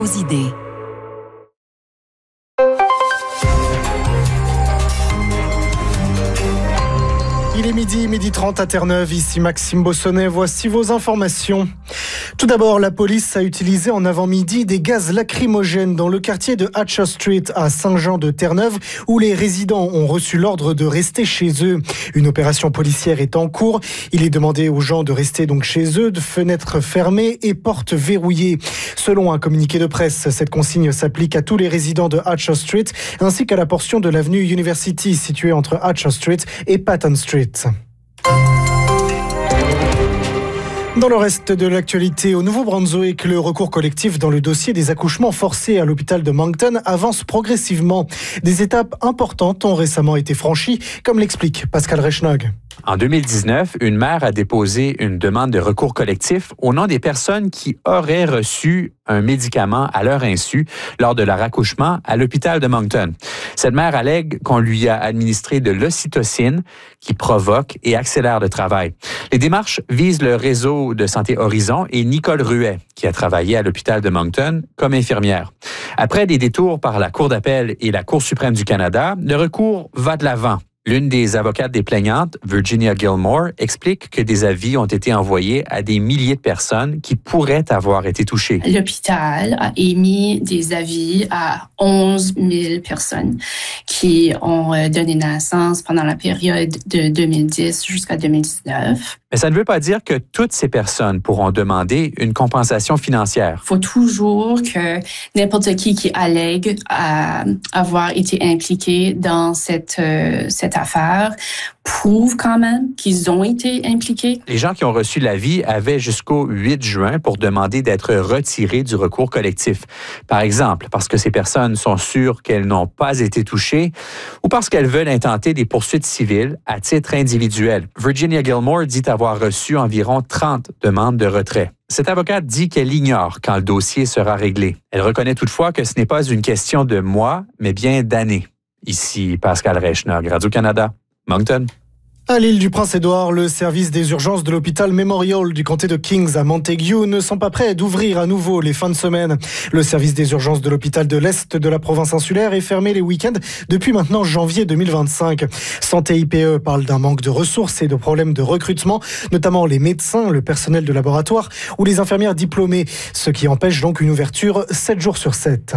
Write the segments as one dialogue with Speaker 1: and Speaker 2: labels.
Speaker 1: Aux idées.
Speaker 2: Il est midi 30 à Terre-Neuve, ici Maxime Bossonnet, voici vos informations. Tout d'abord, la police a utilisé en avant-midi des gaz lacrymogènes dans le quartier de Hatcher Street à Saint-Jean-de-Terre-Neuve, où les résidents ont reçu l'ordre de rester chez eux. Une opération policière est en cours. Il est demandé aux gens de rester donc chez eux, de fenêtres fermées et portes verrouillées. Selon un communiqué de presse, cette consigne s'applique à tous les résidents de Hatcher Street, ainsi qu'à la portion de l'avenue University située entre Hatcher Street et Patton Street. Dans le reste de l'actualité, au Nouveau-Brunswick, le recours collectif dans le dossier des accouchements forcés à l'hôpital de Moncton avance progressivement. Des étapes importantes ont récemment été franchies, comme l'explique Pascal Rechnog.
Speaker 3: En 2019, une mère a déposé une demande de recours collectif au nom des personnes qui auraient reçu un médicament à leur insu lors de leur accouchement à l'hôpital de Moncton. Cette mère allègue qu'on lui a administré de l'ocytocine qui provoque et accélère le travail. Les démarches visent le réseau de Santé Horizon et Nicole Ruet, qui a travaillé à l'hôpital de Moncton comme infirmière. Après des détours par la Cour d'appel et la Cour suprême du Canada, le recours va de l'avant. L'une des avocates des plaignantes, Virginia Gilmore, explique que des avis ont été envoyés à des milliers de personnes qui pourraient avoir été touchées.
Speaker 4: L'hôpital a émis des avis à 11 000 personnes qui ont donné naissance pendant la période de 2010 jusqu'à 2019.
Speaker 3: Mais ça ne veut pas dire que toutes ces personnes pourront demander une compensation financière.
Speaker 4: Il faut toujours que n'importe qui allègue avoir été impliqué dans cette affaire prouve quand même qu'ils ont été impliqués.
Speaker 3: Les gens qui ont reçu l'avis avaient jusqu'au 8 juin pour demander d'être retirés du recours collectif. Par exemple, parce que ces personnes sont sûres qu'elles n'ont pas été touchées ou parce qu'elles veulent intenter des poursuites civiles à titre individuel. Virginia Gilmore dit avoir reçu environ 30 demandes de retrait. Cette avocate dit qu'elle ignore quand le dossier sera réglé. Elle reconnaît toutefois que ce n'est pas une question de mois, mais bien d'années. Ici Pascal Rechnog, Radio-Canada, Moncton.
Speaker 2: À l'île du Prince-Édouard, le service des urgences de l'hôpital Memorial du comté de Kings à Montague ne sont pas prêts d'ouvrir à nouveau les fins de semaine. Le service des urgences de l'hôpital de l'Est de la province insulaire est fermé les week-ends depuis maintenant janvier 2025. Santé IPE parle d'un manque de ressources et de problèmes de recrutement, notamment les médecins, le personnel de laboratoire ou les infirmières diplômées, ce qui empêche donc une ouverture 7 jours sur 7.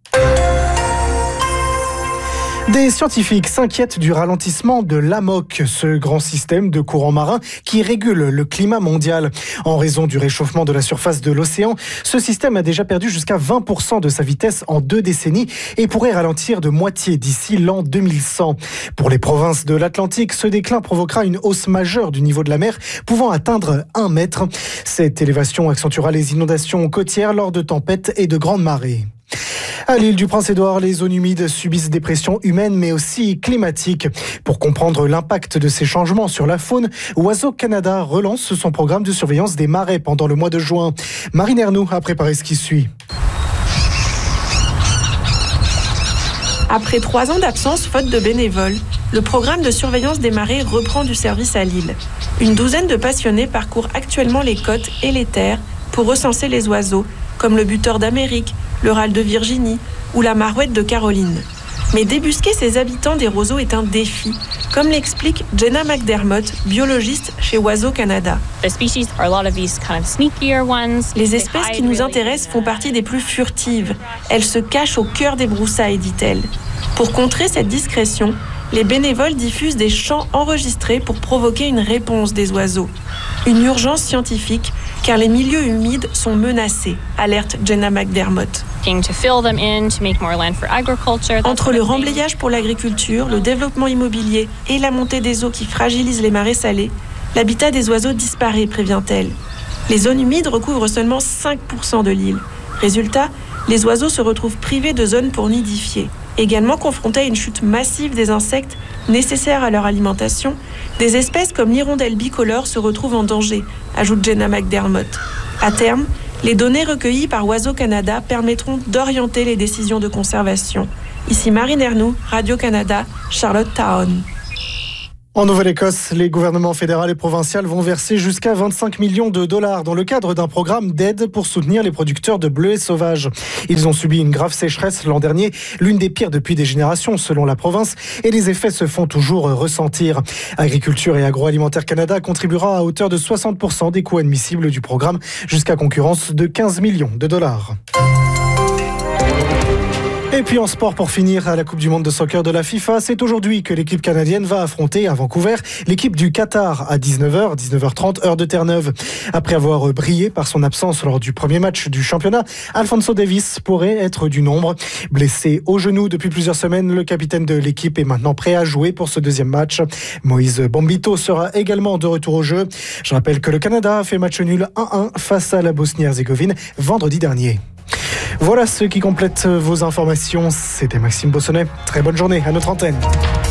Speaker 2: Des scientifiques s'inquiètent du ralentissement de l'AMOC, ce grand système de courants marins qui régule le climat mondial. En raison du réchauffement de la surface de l'océan, ce système a déjà perdu jusqu'à 20% de sa vitesse en 2 décennies et pourrait ralentir de moitié d'ici l'an 2100. Pour les provinces de l'Atlantique, ce déclin provoquera une hausse majeure du niveau de la mer, pouvant atteindre 1 mètre. Cette élévation accentuera les inondations côtières lors de tempêtes et de grandes marées. À l'île du Prince-Édouard, les zones humides subissent des pressions humaines mais aussi climatiques. Pour comprendre l'impact de ces changements sur la faune, Oiseaux Canada relance son programme de surveillance des marais pendant le mois de juin. Marine Ernoux a préparé ce qui suit.
Speaker 5: Après 3 ans d'absence faute de bénévoles, le programme de surveillance des marées reprend du service à l'île. Une douzaine de passionnés parcourent actuellement les côtes et les terres pour recenser les oiseaux, comme le buteur d'Amérique, le râle de Virginie ou la marouette de Caroline. Mais débusquer ces habitants des roseaux est un défi, comme l'explique Jenna McDermott, biologiste chez Oiseaux Canada. Les espèces qui nous intéressent font partie des plus furtives. Elles se cachent au cœur des broussailles, dit-elle. Pour contrer cette discrétion, les bénévoles diffusent des chants enregistrés pour provoquer une réponse des oiseaux. Une urgence scientifique, car les milieux humides sont menacés, alerte Jenna McDermott. Entre le remblayage pour l'agriculture, le développement immobilier et la montée des eaux qui fragilisent les marais salés, l'habitat des oiseaux disparaît, prévient-elle. Les zones humides recouvrent seulement 5% de l'île. Résultat, les oiseaux se retrouvent privés de zones pour nidifier. Également confrontés à une chute massive des insectes nécessaires à leur alimentation, des espèces comme l'hirondelle bicolore se retrouvent en danger, ajoute Jenna McDermott. À terme, les données recueillies par Oiseaux Canada permettront d'orienter les décisions de conservation. Ici Marine Ernoux, Radio-Canada, Charlottetown.
Speaker 2: En Nouvelle-Écosse, les gouvernements fédéral et provincial vont verser jusqu'à 25 millions de dollars dans le cadre d'un programme d'aide pour soutenir les producteurs de bleuets sauvages. Ils ont subi une grave sécheresse l'an dernier, l'une des pires depuis des générations selon la province, et les effets se font toujours ressentir. Agriculture et Agroalimentaire Canada contribuera à hauteur de 60% des coûts admissibles du programme, jusqu'à concurrence de 15 millions de dollars. Et puis en sport, pour finir, à la Coupe du Monde de soccer de la FIFA, c'est aujourd'hui que l'équipe canadienne va affronter à Vancouver l'équipe du Qatar à 19h30, heure de Terre-Neuve. Après avoir brillé par son absence lors du premier match du championnat, Alphonso Davies pourrait être du nombre. Blessé au genou depuis plusieurs semaines, le capitaine de l'équipe est maintenant prêt à jouer pour ce deuxième match. Moïse Bombito sera également de retour au jeu. Je rappelle que le Canada a fait match nul 1-1 face à la Bosnie-Herzégovine vendredi dernier. Voilà ce qui complète vos informations. C'était Maxime Bossonnet. Très bonne journée à notre antenne.